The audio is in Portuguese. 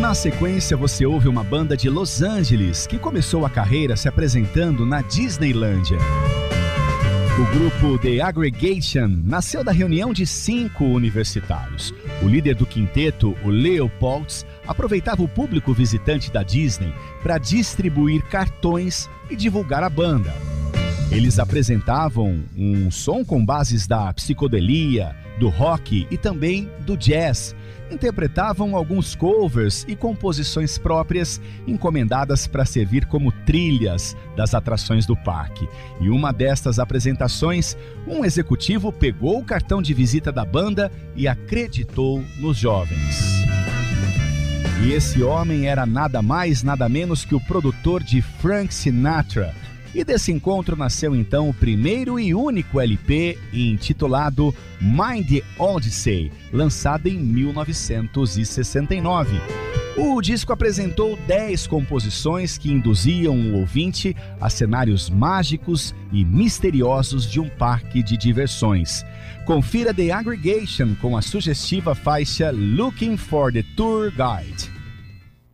Na sequência, você ouve uma banda de Los Angeles que começou a carreira se apresentando na Disneylândia. O grupo The Aggregation nasceu da reunião de 5 universitários. O líder do quinteto, o Leo Poltz, aproveitava o público visitante da Disney para distribuir cartões e divulgar a banda. Eles apresentavam um som com bases da psicodelia, do rock e também do jazz. Interpretavam alguns covers e composições próprias encomendadas para servir como trilhas das atrações do parque. E uma destas apresentações, um executivo pegou o cartão de visita da banda e acreditou nos jovens. E esse homem era nada mais, nada menos que o produtor de Frank Sinatra. E desse encontro nasceu então o primeiro e único LP intitulado Mind the Odyssey, lançado em 1969. O disco apresentou 10 composições que induziam o ouvinte a cenários mágicos e misteriosos de um parque de diversões. Confira The Aggregation com a sugestiva faixa Looking for the Tour Guide.